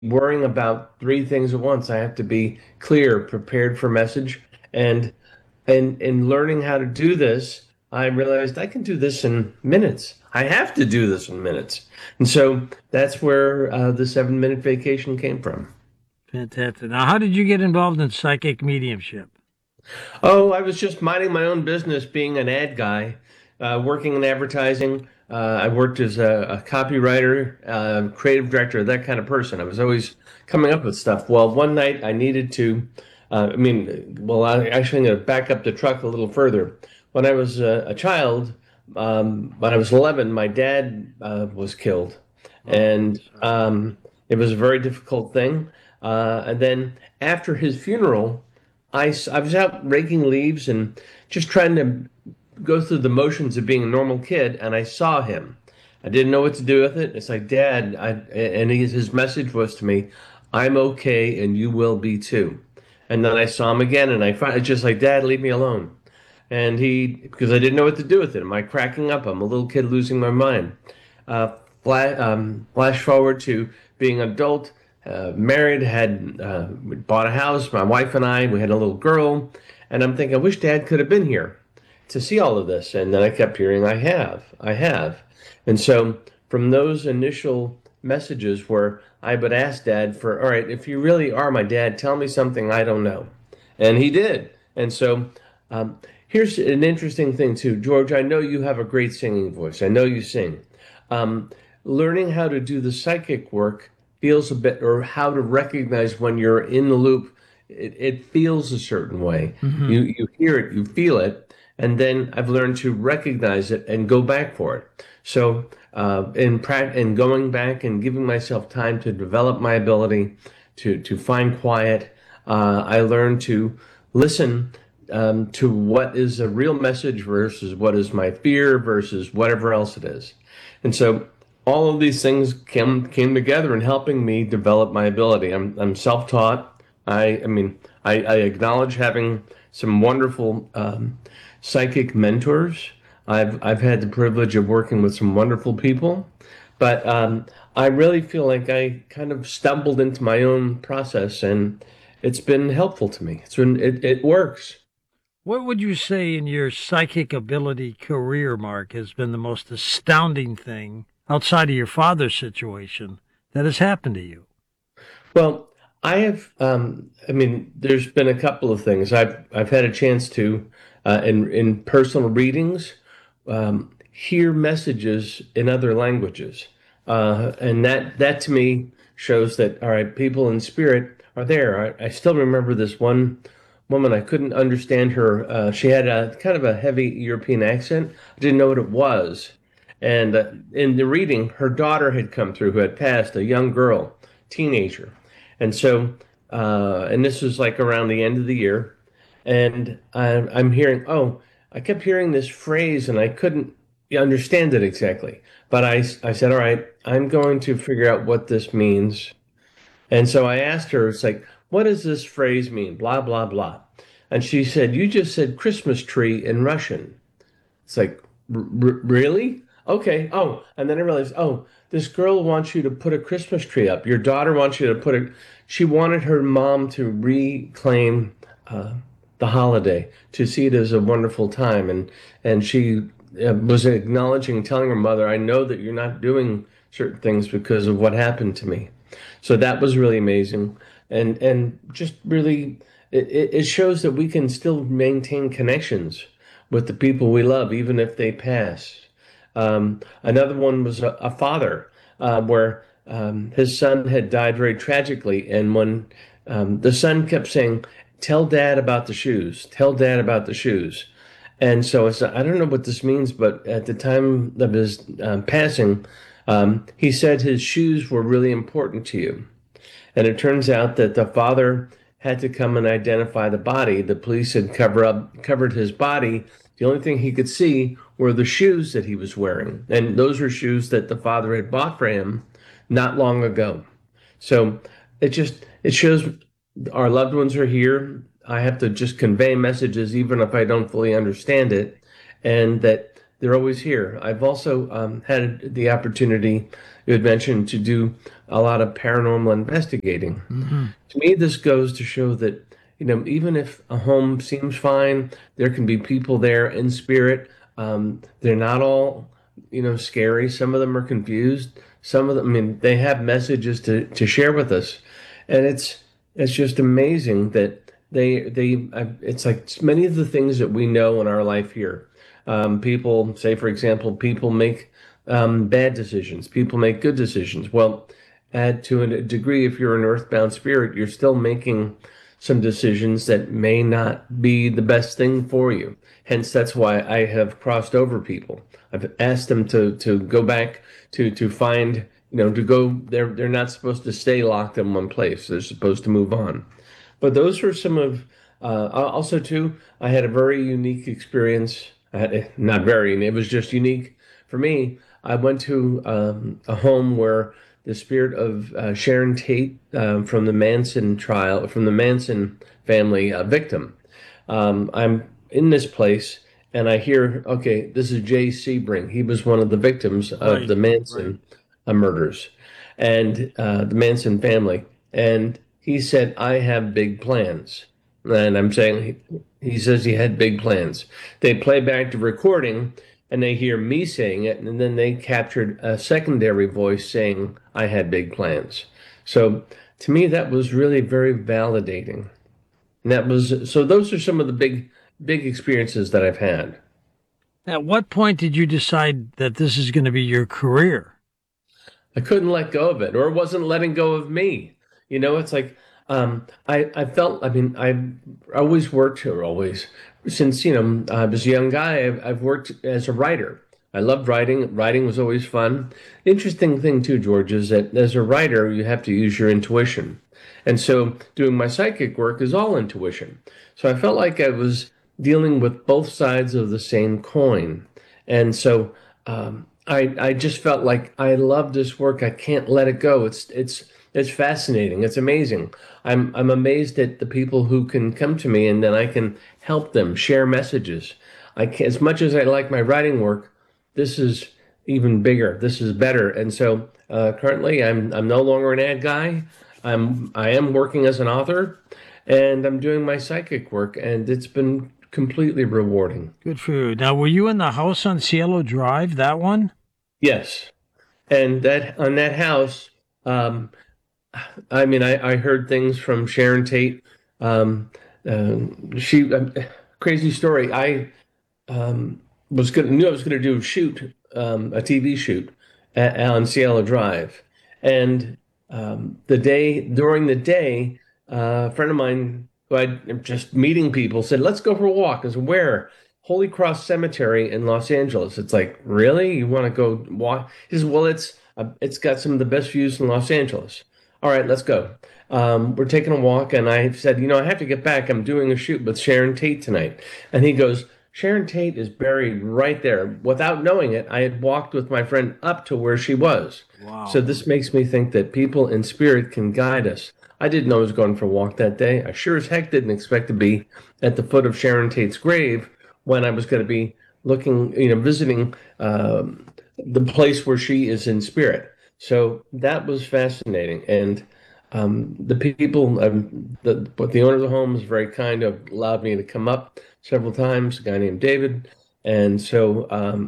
worrying about three things at once. I have to be clear, prepared for message, and and learning how to do this, I realized I can do this in minutes. I have to do this in minutes, and so that's where the 7 minute vacation came from. Fantastic. Now, how did you get involved in psychic mediumship? Oh, I was just minding my own business, being an ad guy, working in advertising. I worked as a copywriter, creative director, that kind of person. I was always coming up with stuff. Well, one night I needed to, I actually I'm going to back up the truck a little further. When I was a child, when I was 11, my dad was killed. Oh, And sorry. it was a very difficult thing. And then after his funeral, I was out raking leaves and just trying to go through the motions of being a normal kid, and I saw him. I didn't know what to do with it. It's like, Dad, and his message was to me, I'm okay, and you will be too. And then I saw him again, and I finally just like, Dad, leave me alone. And because I didn't know what to do with it. Am I cracking up? I'm a little kid losing my mind. Uh, flash forward to being an adult, married, had bought a house. My wife and I, we had a little girl, and I'm thinking, I wish Dad could have been here to see all of this. And then I kept hearing, I have. And so from those initial messages where I would ask Dad for, all right, if you really are my dad, tell me something I don't know. And he did. And so um, here's an interesting thing too, George. I know you have a great singing voice. I know you sing. Um, Learning how to do the psychic work feels a bit, or how to recognize when you're in the loop, it feels a certain way. Hmm. You hear it, you feel it, and then I've learned to recognize it and go back for it. So in going back and giving myself time to develop my ability to find quiet, I learned to listen to what is a real message versus what is my fear versus whatever else it is. And so all of these things came together in helping me develop my ability. I'm self-taught. I acknowledge having some wonderful psychic mentors. I've had the privilege of working with some wonderful people, but I really feel like I kind of stumbled into my own process, and it's been helpful to me. It works. What would you say in your psychic ability career, Mark, has been the most astounding thing outside of your father's situation that has happened to you? Well, I have. There's been a couple of things. I've had a chance to, in personal readings, hear messages in other languages, and that to me shows that all right, people in spirit are there. I still remember this one woman. I couldn't understand her. She had a kind of a heavy European accent. I didn't know what it was. And in the reading, her daughter had come through who had passed, a young girl, teenager. And so, and this was like around the end of the year. And I'm hearing, oh, I kept hearing this phrase and I couldn't understand it exactly. But I said, all right, I'm going to figure out what this means. And so I asked her, it's like, what does this phrase mean? Blah, blah, blah. And she said, you just said Christmas tree in Russian. It's like, really? Okay. Oh, and then I realized, oh, this girl wants you to put a Christmas tree up. Your daughter wants you to put a, she wanted her mom to reclaim uh, the holiday, to see it as a wonderful time. And she was acknowledging, telling her mother, I know that you're not doing certain things because of what happened to me. So that was really amazing. And just really, it shows that we can still maintain connections with the people we love, even if they pass. Another one was a father where his son had died very tragically. And when the son kept saying, tell dad about the shoes, tell dad about the shoes. And so it's, I don't know what this means, but at the time of his passing, he said his shoes were really important to you. And it turns out that the father had to come and identify the body. The police had covered his body. The only thing he could see were the shoes that he was wearing. And those were shoes that the father had bought for him not long ago. So it shows our loved ones are here. I have to just convey messages even if I don't fully understand it. And that they're always here. I've also had the opportunity, you had mentioned, to do a lot of paranormal investigating. Hmm. To me, this goes to show that, even if a home seems fine, there can be people there in spirit. They're not all, scary. Some of them are confused. Some of them, I mean, they have messages to share with us. And it's just amazing that it's like many of the things that we know in our life here. People say, for example, people make bad decisions. People make good decisions. Well, to a degree, if you're an earthbound spirit, you're still making some decisions that may not be the best thing for you. Hence, that's why I have crossed over people. I've asked them to go back to find, to go. They're not supposed to stay locked in one place. They're supposed to move on. But those were some of. Also, too, I had a very unique experience. Not very, it was just unique for me. I went to a home where the spirit of Sharon Tate from the Manson trial, from the Manson family victim. I'm in this place and I hear, okay, this is Jay Sebring. He was one of the victims of Right, the right. Manson murders and the Manson family. And he said, I have big plans. And I'm saying, he says he had big plans. They play back the recording and they hear me saying it, and then they captured a secondary voice saying, I had big plans. So to me, that was really very validating. And so those are some of the big experiences that I've had. At what point did you decide that this is going to be your career? I couldn't let go of it, or it wasn't letting go of me. It's like I felt. I mean, I always worked, or always since I was a young guy. I've worked as a writer. I loved writing. Writing was always fun. Interesting thing too, George, is that as a writer, you have to use your intuition, and so doing my psychic work is all intuition. So I felt like I was dealing with both sides of the same coin, and so. I just felt like I love this work. I can't let it go. It's fascinating. It's amazing. I'm amazed at the people who can come to me and then I can help them share messages. As much as I like my writing work, this is even bigger. This is better. And so currently, I'm no longer an ad guy. I am working as an author, and I'm doing my psychic work, and it's been completely rewarding. Good for you. Now, were you in the house on Cielo Drive, that one? Yes. And that on that house, um, I mean, I heard things from Sharon Tate. Um, uh, she crazy story. I knew I was gonna do a shoot, a TV shoot on Cielo Drive, and the day during the day, a friend of mine who I'm just meeting people said, "Let's go for a walk." I said, "Where?" Holy Cross Cemetery in Los Angeles. It's like, really? You want to go walk? He says, "Well, it's got some of the best views in Los Angeles." All right, let's go. We're taking a walk, and I said, I have to get back. I'm doing a shoot with Sharon Tate tonight. And he goes, Sharon Tate is buried right there. Without knowing it, I had walked with my friend up to where she was. So Wow. this makes me think that people in spirit can guide us. I didn't know I was going for a walk that day. I sure as heck didn't expect to be at the foot of Sharon Tate's grave when I was going to be looking, visiting the place where she is in spirit. So that was fascinating. And the people, but the owner of the home was very kind of allowed me to come up several times, a guy named David. And so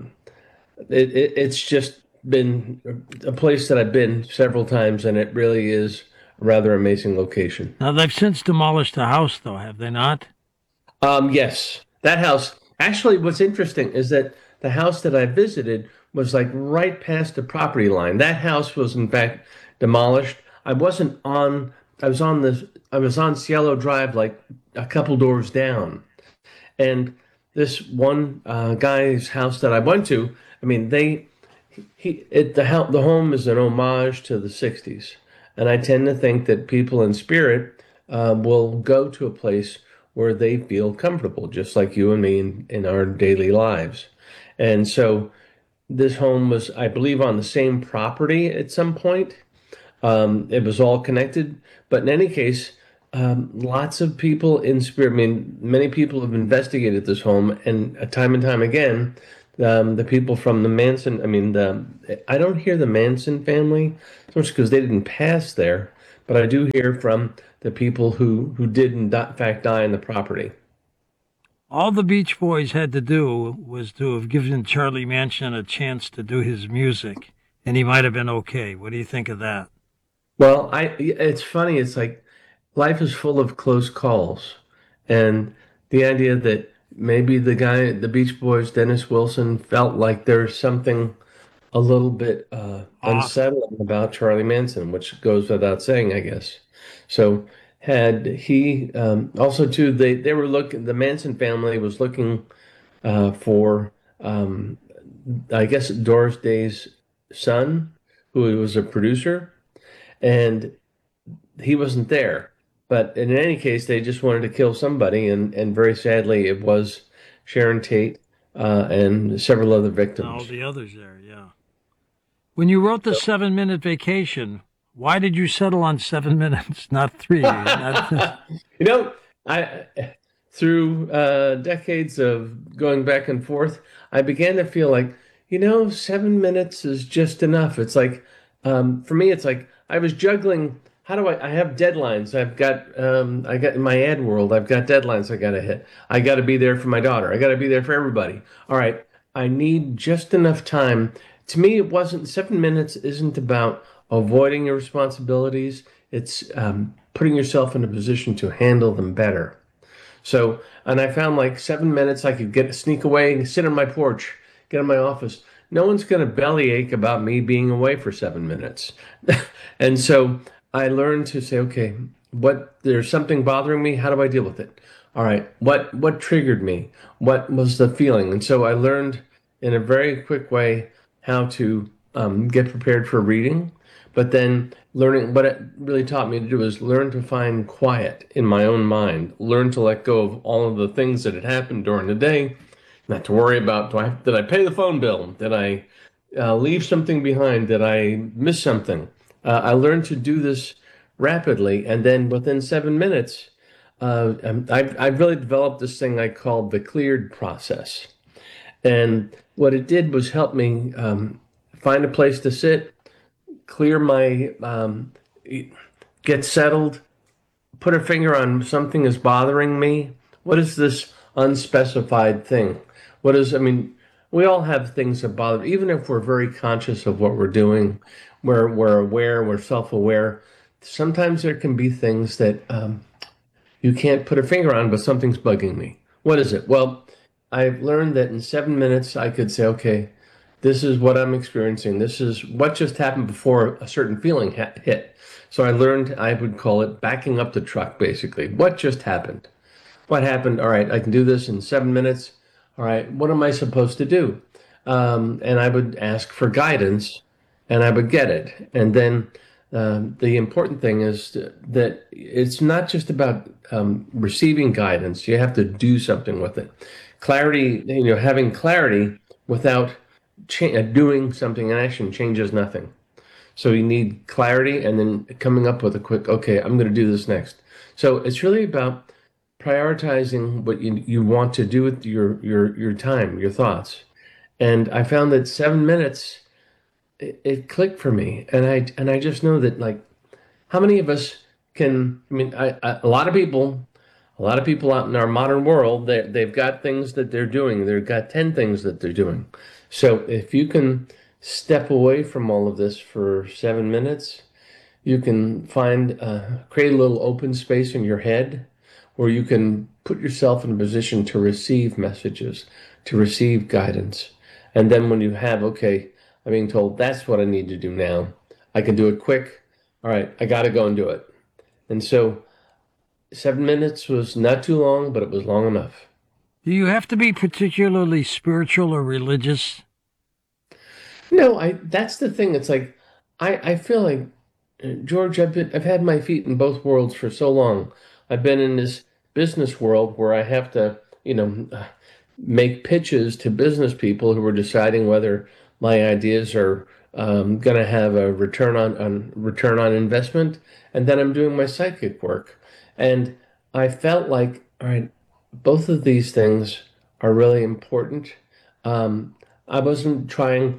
it's just been a place that I've been several times, and it really is a rather amazing location. Now, they've since demolished the house, though, have they not? Yes, that house. Actually, what's interesting is that the house that I visited was like right past the property line. That house was in fact demolished. I wasn't on. I was on this. I was on Cielo Drive, like a couple doors down, and this one guy's house that I went to. I mean, the home is an homage to the '60s, and I tend to think that people in spirit will go to a place where they feel comfortable, just like you and me in our daily lives. And so this home was, I believe, on the same property at some point. It was all connected, but in any case, lots of people in spirit. I mean, many people have investigated this home, and time again, The people from the Manson, I mean, I don't hear the Manson family so much because they didn't pass there, but I do hear from the people who did in fact die in the property. All the Beach Boys had to do was to have given Charlie Manson a chance to do his music, and he might have been okay. What do you think of that? Well, it's funny. It's like life is full of close calls, and the idea that maybe the Beach Boys, Dennis Wilson, felt like there's something a little bit Off. unsettling about Charlie Manson, which goes without saying, I guess. So had he also too, they were looking. The Manson family was looking for, I guess, Doris Day's son, who was a producer, and he wasn't there. But in any case, they just wanted to kill somebody, and very sadly, it was Sharon Tate and several other And all victims. the others there, yeah. When you wrote the 7 Minute Vacation, why did you settle on 7 minutes, not three? Not, You know, I through decades of going back and forth, I began to feel like, 7 minutes is just enough. It's like, for me, it's like I was juggling. How do I have deadlines? I got in my ad world, I've got deadlines I got to hit. I got to be there for my daughter. I got to be there for everybody. All right. I need just enough time. To me, it wasn't 7 minutes isn't about avoiding your responsibilities. It's putting yourself in a position to handle them better. So, and I found like 7 minutes I could sneak away and sit on my porch, get in my office. No one's going to bellyache about me being away for 7 minutes. And so I learned to say, okay, there's something bothering me. How do I deal with it? All right, what triggered me? What was the feeling? And so I learned in a very quick way how to get prepared for reading, but then learning what it really taught me to do is learn to find quiet in my own mind, learn to let go of all of the things that had happened during the day, not to worry about did I pay the phone bill? Did I leave something behind? Did I miss something? I learned to do this rapidly, and then within 7 minutes, I've really developed this thing I called the cleared process. And what it did was help me find a place to sit, clear my, get settled, put a finger on something is bothering me. What is this unspecified thing? I mean, we all have things that bother, even if we're very conscious of what we're doing, we're aware, we're self-aware. Sometimes there can be things that you can't put a finger on, but something's bugging me. What is it? Well, I've learned that in 7 minutes, I could say, okay, this is what I'm experiencing. This is what just happened before a certain feeling hit. So I learned I would call it backing up the truck, basically. What just happened? What happened? All right, I can do this in 7 minutes. All right, what am I supposed to do? And I would ask for guidance and I would get it. And then the important thing is that it's not just about receiving guidance. You have to do something with it. Clarity, having clarity without doing something in action changes nothing. So you need clarity and then coming up with a quick, okay, I'm going to do this next. So it's really about prioritizing what you want to do with your time, your thoughts. And I found that 7 minutes it clicked for me, and I just know that like how many of us can? I mean, a lot of people out in our modern world, they've got things that they're doing. They've got 10 things that they're doing. So if you can step away from all of this for 7 minutes, you can create a little open space in your head where you can put yourself in a position to receive messages, to receive guidance. And then when you have, okay, I'm being told that's what I need to do now, I can do it quick. All right, I got to go and do it. And so 7 minutes was not too long, but it was long enough. do you have to be particularly spiritual or religious? No, that's the thing. It's like I feel like George, I've had my feet in both worlds for so long. I've been in this business world where I have to, make pitches to business people who are deciding whether my ideas are going to have a return on investment, and then I'm doing my psychic work, and I felt like, all right, both of these things are really important. I wasn't trying.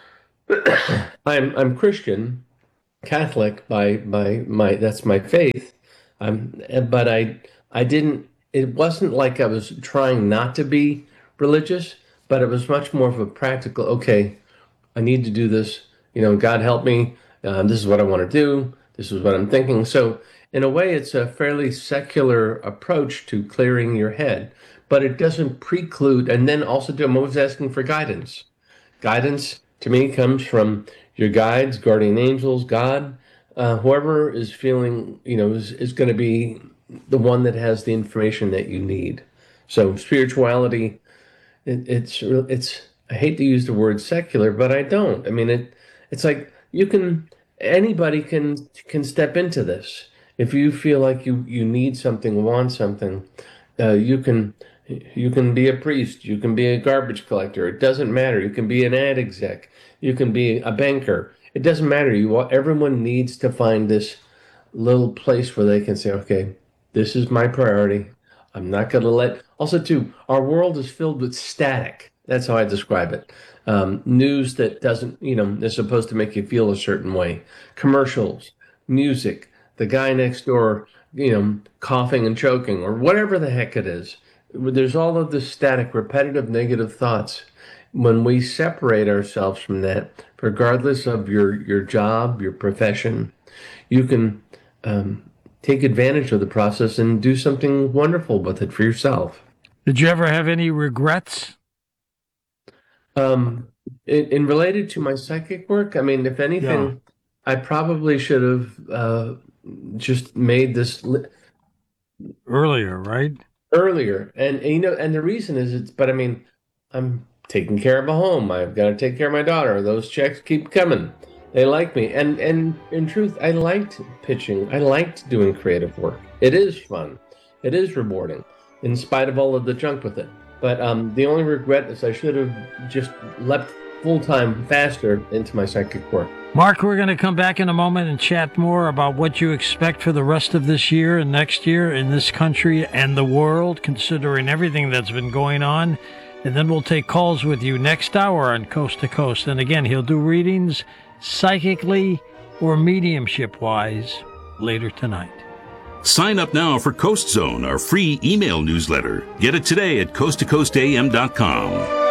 I'm Christian, Catholic by my that's my faith. But I didn't. It wasn't like I was trying not to be religious, but it was much more of a practical. Okay, I need to do this. God help me. This is what I want to do. This is what I'm thinking. So, in a way, it's a fairly secular approach to clearing your head, but it doesn't preclude. And then also, I'm always asking for guidance. Guidance to me comes from your guides, guardian angels, God, whoever is feeling, is going to be the one that has the information that you need. So, spirituality it's I hate to use the word secular, but I don't. I mean it's like anybody can step into this. If you feel like you need something, want something, you can be a priest, you can be a garbage collector. It doesn't matter. You can be an ad exec, you can be a banker. It doesn't matter. Everyone needs to find this little place where they can say, okay, this is my priority. I'm not going to let. Also, too, our world is filled with static. That's how I describe it. News that doesn't, is supposed to make you feel a certain way. Commercials, music, the guy next door, coughing and choking, or whatever the heck it is. There's all of this static, repetitive, negative thoughts. When we separate ourselves from that, regardless of your job, your profession, you can take advantage of the process and do something wonderful with it for yourself. Did you ever have any regrets? In related to my psychic work, I mean, if anything, Yeah. I probably should have just made this Earlier, right? earlier. And the reason is but I mean, I'm taking care of a home. I've got to take care of my daughter. Those checks keep coming. They like me. And in truth, I liked pitching. I liked doing creative work. It is fun. It is rewarding, in spite of all of the junk with it. But the only regret is I should have just leapt full time faster into my psychic work. Mark, we're going to come back in a moment and chat more about what you expect for the rest of this year and next year in this country and the world, considering everything that's been going on. And then we'll take calls with you next hour on Coast to Coast. And again, he'll do readings psychically or mediumship-wise later tonight. Sign up now for Coast Zone, our free email newsletter. Get it today at coasttocoastam.com.